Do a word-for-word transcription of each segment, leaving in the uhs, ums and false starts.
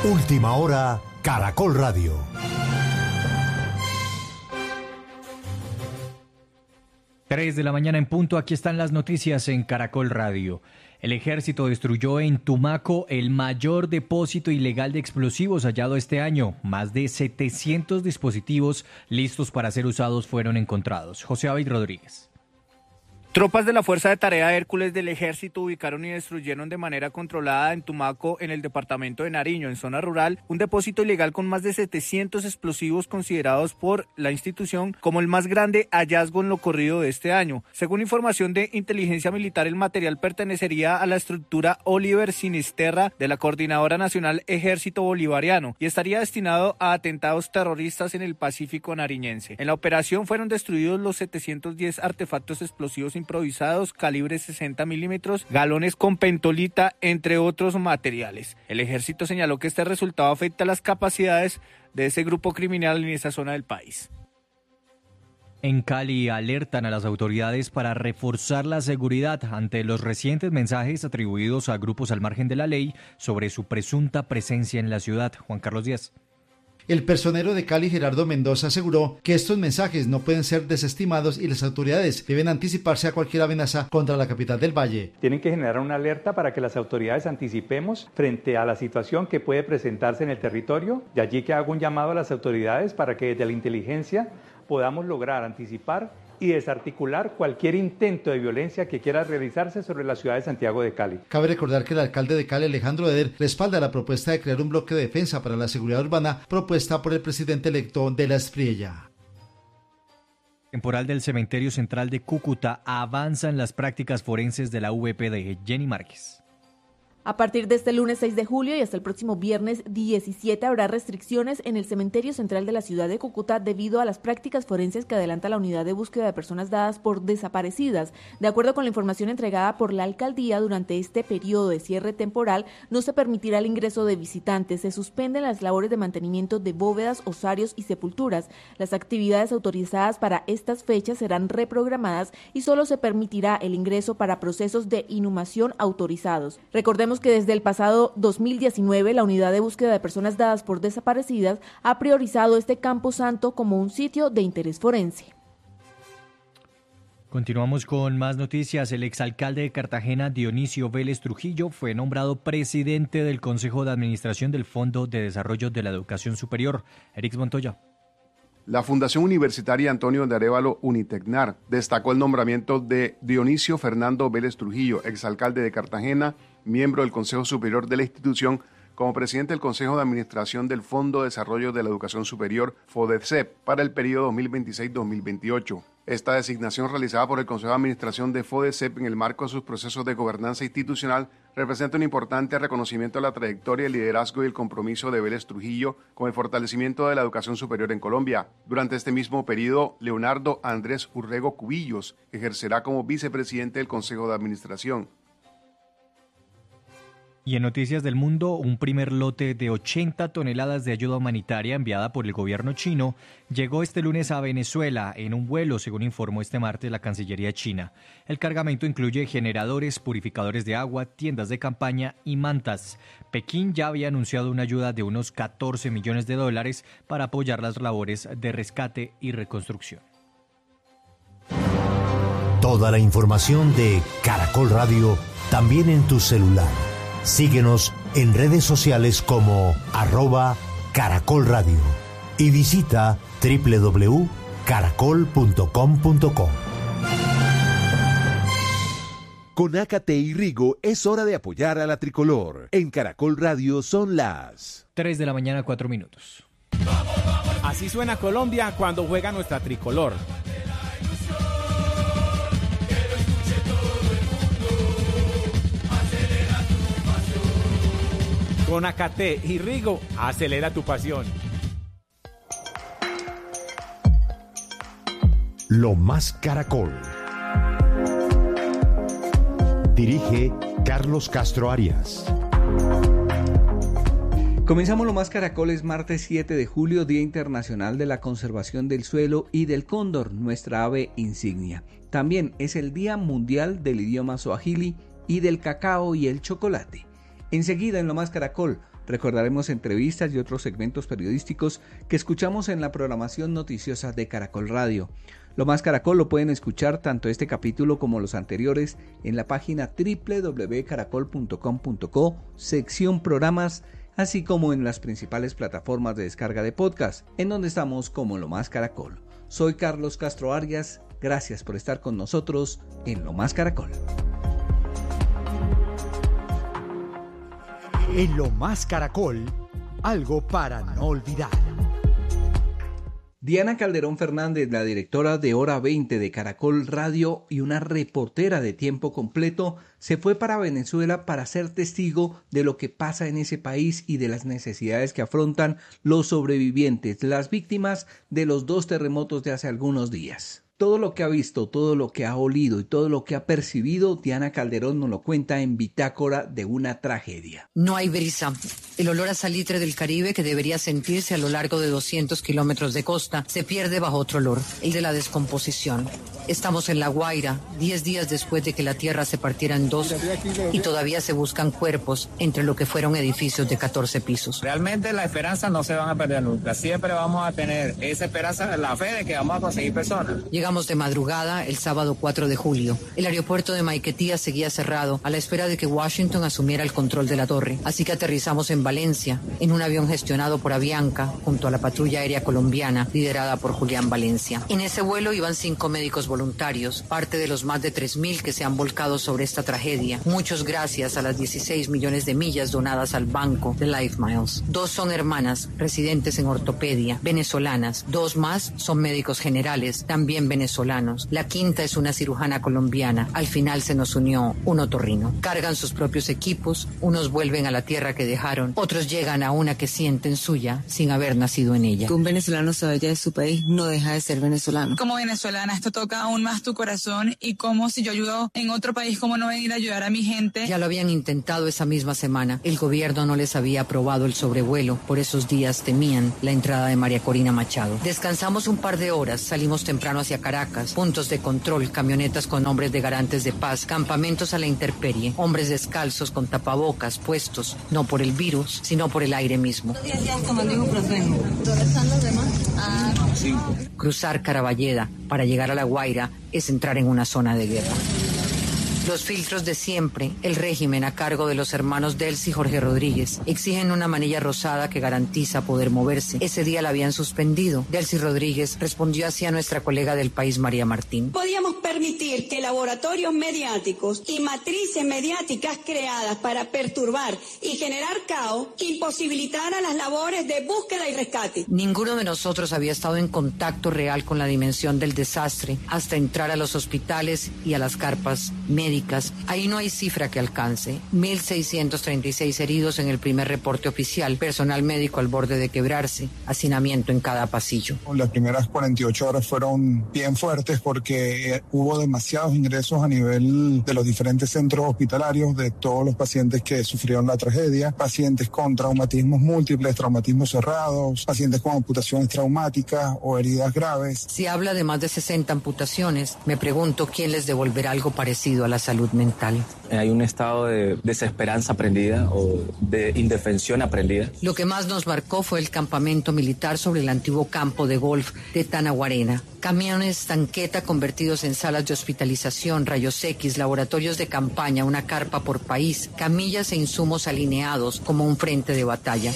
Última hora, Caracol Radio. tres de la mañana en punto, aquí están las noticias en Caracol Radio. El ejército destruyó en Tumaco el mayor depósito ilegal de explosivos hallado este año. Más de setecientos dispositivos listos para ser usados fueron encontrados. José Abid Rodríguez. Tropas de la Fuerza de Tarea Hércules del Ejército ubicaron y destruyeron de manera controlada en Tumaco, en el departamento de Nariño, en zona rural, un depósito ilegal con más de setecientos explosivos considerados por la institución como el más grande hallazgo en lo corrido de este año. Según información de inteligencia militar, el material pertenecería a la estructura Oliver Sinisterra de la Coordinadora Nacional Ejército Bolivariano y estaría destinado a atentados terroristas en el Pacífico nariñense. En la operación fueron destruidos los setecientos diez artefactos explosivos improvisados, calibre sesenta milímetros, galones con pentolita, entre otros materiales. El ejército señaló que este resultado afecta las capacidades de ese grupo criminal en esa zona del país. En Cali alertan a las autoridades para reforzar la seguridad ante los recientes mensajes atribuidos a grupos al margen de la ley sobre su presunta presencia en la ciudad. Juan Carlos Díaz. El personero de Cali, Gerardo Mendoza, aseguró que estos mensajes no pueden ser desestimados y las autoridades deben anticiparse a cualquier amenaza contra la capital del Valle. Tienen que generar una alerta para que las autoridades anticipemos frente a la situación que puede presentarse en el territorio. De allí que hago un llamado a las autoridades para que desde la inteligencia podamos lograr anticipar y desarticular cualquier intento de violencia que quiera realizarse sobre la ciudad de Santiago de Cali. Cabe recordar que el alcalde de Cali, Alejandro Eder, respalda la propuesta de crear un bloque de defensa para la seguridad urbana propuesta por el presidente electo de la Espriella. Temporal del Cementerio Central de Cúcuta avanzan las prácticas forenses de la U V P de Jenny Márquez. A partir de este lunes seis de julio y hasta el próximo viernes diecisiete habrá restricciones en el Cementerio Central de la ciudad de Cúcuta debido a las prácticas forenses que adelanta la unidad de búsqueda de personas dadas por desaparecidas. De acuerdo con la información entregada por la alcaldía, durante este periodo de cierre temporal no se permitirá el ingreso de visitantes, se suspenden las labores de mantenimiento de bóvedas, osarios y sepulturas. Las actividades autorizadas para estas fechas serán reprogramadas y solo se permitirá el ingreso para procesos de inhumación autorizados. Recordemos que desde el pasado dos mil diecinueve la unidad de búsqueda de personas dadas por desaparecidas ha priorizado este camposanto como un sitio de interés forense. Continuamos con más noticias. El exalcalde de Cartagena, Dionisio Vélez Trujillo, fue nombrado presidente del Consejo de Administración del Fondo de Desarrollo de la Educación Superior. Erix Montoya. La Fundación Universitaria Antonio de Arévalo Unitecnar destacó el nombramiento de Dionisio Fernando Vélez Trujillo, exalcalde de Cartagena, miembro del Consejo Superior de la institución, como presidente del Consejo de Administración del Fondo de Desarrollo de la Educación Superior, FODESEP, para el periodo dos mil veintiséis a dos mil veintiocho. Esta designación realizada por el Consejo de Administración de FODESEP en el marco de sus procesos de gobernanza institucional representa un importante reconocimiento a la trayectoria, el liderazgo y el compromiso de Vélez Trujillo con el fortalecimiento de la educación superior en Colombia. Durante este mismo periodo, Leonardo Andrés Urrego Cubillos ejercerá como vicepresidente del Consejo de Administración. Y en Noticias del Mundo, un primer lote de ochenta toneladas de ayuda humanitaria enviada por el gobierno chino llegó este lunes a Venezuela en un vuelo, según informó este martes la Cancillería china. El cargamento incluye generadores, purificadores de agua, tiendas de campaña y mantas. Pekín ya había anunciado una ayuda de unos catorce millones de dólares para apoyar las labores de rescate y reconstrucción. Toda la información de Caracol Radio también en tu celular. Síguenos en redes sociales como arroba Caracol Radio y visita doble u doble u doble u punto caracol punto com punto co. Con Ácate y Rigo es hora de apoyar a la tricolor. En Caracol Radio son las tres de la mañana, cuatro minutos. Así suena Colombia cuando juega nuestra tricolor. Con Ácate y Rigo, acelera tu pasión. Lo más Caracol. Dirige Carlos Castro Arias. Comenzamos Lo más Caracol, es martes siete de julio, Día Internacional de la Conservación del Suelo y del Cóndor, nuestra ave insignia. También es el Día Mundial del Idioma Swahili y del Cacao y el Chocolate. Enseguida en Lo más Caracol, Recordaremos entrevistas y otros segmentos periodísticos que escuchamos en la programación noticiosa de Caracol Radio. Lo Más Caracol lo pueden escuchar tanto este capítulo como los anteriores en la página doble u doble u doble u punto caracol punto com punto co, sección programas, así como en las principales plataformas de descarga de podcast, en donde estamos como Lo Más Caracol. Soy Carlos Castro Arias, gracias por estar con nosotros en Lo Más Caracol. En Lo Más Caracol, algo para no olvidar. Diana Calderón Fernández, la directora de Hora veinte de Caracol Radio y una reportera de tiempo completo, se fue para Venezuela para ser testigo de lo que pasa en ese país y de las necesidades que afrontan los sobrevivientes, las víctimas de los dos terremotos de hace algunos días. Todo lo que ha visto, todo lo que ha olido y todo lo que ha percibido, Diana Calderón nos lo cuenta en Bitácora de una tragedia. No hay brisa. El olor a salitre del Caribe, que debería sentirse a lo largo de doscientos kilómetros de costa, se pierde bajo otro olor, el de la descomposición. Estamos en La Guaira, diez días después de que la tierra se partiera en dos, y todavía se buscan cuerpos entre lo que fueron edificios de catorce pisos. Realmente la esperanza no se van a perder nunca. Siempre vamos a tener esa esperanza, la fe de que vamos a conseguir personas. Llegamos de madrugada el sábado cuatro de julio. El aeropuerto de Maiquetía seguía cerrado a la espera de que Washington asumiera el control de la torre. Así que aterrizamos en Valencia, en un avión gestionado por Avianca, junto a la patrulla aérea colombiana, liderada por Julián Valencia. En ese vuelo iban cinco médicos voluntarios, parte de los más de tres mil que se han volcado sobre esta tragedia. Muchos gracias a las dieciséis millones de millas donadas al banco de Life Miles. Dos son hermanas, residentes en ortopedia, venezolanas. Dos más son médicos generales, también venezolanos. La quinta es una cirujana colombiana. Al final se nos unió un otorrino. Cargan sus propios equipos, unos vuelven a la tierra que dejaron, otros llegan a una que sienten suya sin haber nacido en ella. Que un venezolano se vaya de su país no deja de ser venezolano. Como venezolana esto toca aún más tu corazón, y como si yo ayudo en otro país, ¿cómo no venir a ayudar a mi gente? Ya lo habían intentado esa misma semana. El gobierno no les había aprobado el sobrevuelo. Por esos días temían la entrada de María Corina Machado. Descansamos un par de horas, salimos temprano hacia Caracas, puntos de control, camionetas con hombres de garantes de paz, campamentos a la intemperie, hombres descalzos con tapabocas puestos, no por el virus, sino por el aire mismo. Cruzar Caraballeda para llegar a La Guaira es entrar en una zona de guerra. Los filtros de siempre, el régimen a cargo de los hermanos Delcy y Jorge Rodríguez, exigen una manilla rosada que garantiza poder moverse. Ese día la habían suspendido. Delcy Rodríguez respondió así a nuestra colega del País, María Martín. Podíamos permitir que laboratorios mediáticos y matrices mediáticas creadas para perturbar y generar caos imposibilitaran las labores de búsqueda y rescate. Ninguno de nosotros había estado en contacto real con la dimensión del desastre hasta entrar a los hospitales y a las carpas médicas. Ahí no hay cifra que alcance. mil seiscientos treinta y seis heridos en el primer reporte oficial, personal médico al borde de quebrarse, hacinamiento en cada pasillo. Las primeras cuarenta y ocho horas fueron bien fuertes porque hubo demasiados ingresos a nivel de los diferentes centros hospitalarios de todos los pacientes que sufrieron la tragedia, pacientes con traumatismos múltiples, traumatismos cerrados, pacientes con amputaciones traumáticas o heridas graves. Si habla de más de sesenta amputaciones, me pregunto quién les devolverá algo parecido a la salud mental. Hay un estado de desesperanza aprendida o de indefensión aprendida. Lo que más nos marcó fue el campamento militar sobre el antiguo campo de golf de Tanaguarena. Camiones tanqueta convertidos en salas de hospitalización, rayos X, laboratorios de campaña, una carpa por país, camillas e insumos alineados como un frente de batalla.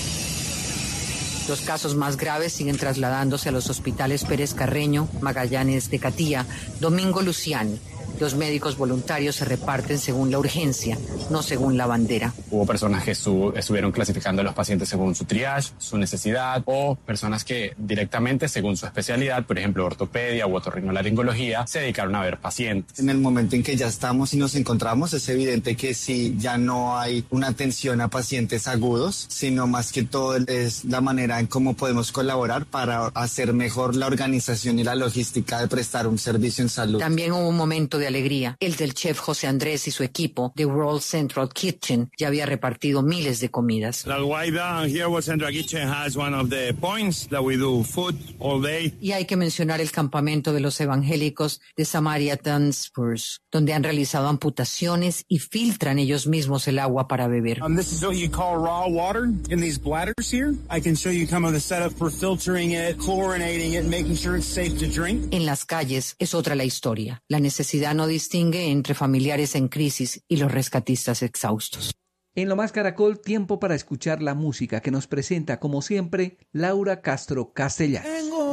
Los casos más graves siguen trasladándose a los hospitales Pérez Carreño, Magallanes de Catía, Domingo Luciani. Los médicos voluntarios se reparten según la urgencia, no según la bandera. Hubo personas que estu- estuvieron clasificando a los pacientes según su triage, su necesidad, o personas que directamente según su especialidad, por ejemplo ortopedia u otorrinolaringología, se dedicaron a ver pacientes. En el momento en que ya estamos y nos encontramos, es evidente que sí, ya no hay una atención a pacientes agudos, sino más que todo es la manera en cómo podemos colaborar para hacer mejor la organización y la logística de prestar un servicio en salud. También hubo un momento de de alegría. El del chef José Andrés y su equipo de World Central Kitchen ya había repartido miles de comidas. La Alguaida, here World Central Kitchen has one of the points that we do food all day. Y hay que mencionar el campamento de los evangélicos de Samaritan Spurs, donde han realizado amputaciones y filtran ellos mismos el agua para beber. Um, this is what you call raw water in these bladders here. I can show you kind of the setup for filtering it, chlorinating it, making sure it's safe to drink. En las calles es otra la historia. La necesidad no distingue entre familiares en crisis y los rescatistas exhaustos. En Lo Más Caracol, tiempo para escuchar la música que nos presenta, como siempre, Laura Castro Castellán. Tengo